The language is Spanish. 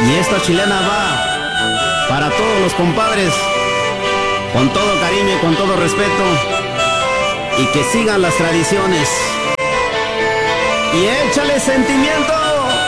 Y esta chilena va para todos los compadres, con todo cariño y con todo respeto, y que sigan las tradiciones. Y échale sentimiento.